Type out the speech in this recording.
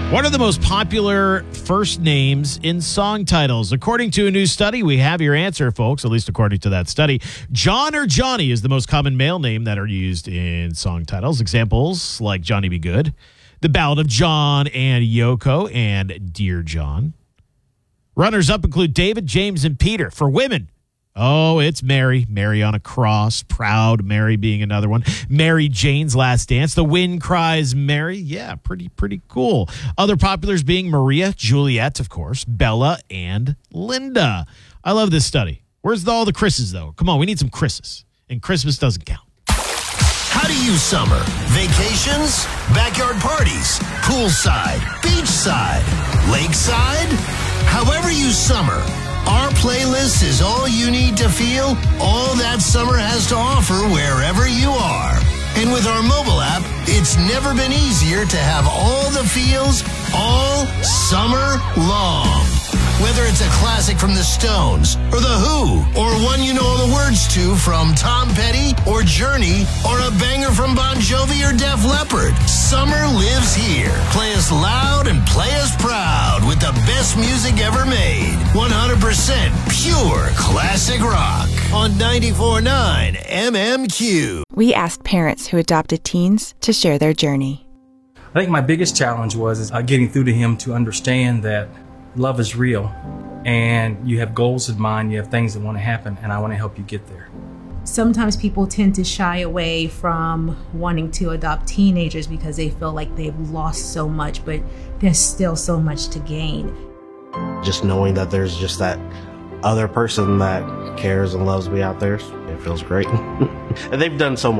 What are the most popular first names in song titles? According to a new study, we have your answer, folks, at least according to that study. John or Johnny is the most common male name that are used in song titles. Examples like Johnny B. Good, The Ballad of John and Yoko, and Dear John. Runners-up include David, James, and Peter. For women, oh, it's Mary. Mary on a Cross. Proud Mary being another one. Mary Jane's Last Dance. The Wind Cries Mary. Yeah, pretty cool. Other populars being Maria, Juliet, of course, Bella, and Linda. I love this study. Where's all the Chris's, though? Come on, we need some Chris's. And Christmas doesn't count. How to use summer. Vacations, backyard parties, poolside, beachside, lakeside. However you summer, our playlist is all you need to feel all that summer has to offer wherever you are. And with our mobile app, it's never been easier to have all the feels all summer long. Whether it's a classic from the Stones or The Who, or one you know all the words to from Tom Petty or Journey, or a banger from Bon Jovi or Def Leppard, summer lives here. Play us loud and play us proud with the best music ever made. 100% pure classic rock on 94.9 MMQ. We asked parents who adopted teens to share their journey. I think my biggest challenge was getting through to him to understand that love is real and you have goals in mind, you have things that want to happen, and I want to help you get there. Sometimes people tend to shy away from wanting to adopt teenagers because they feel like they've lost so much, but there's still so much to gain. Just knowing that there's just that other person that cares and loves me out there, it feels great. And they've done so much.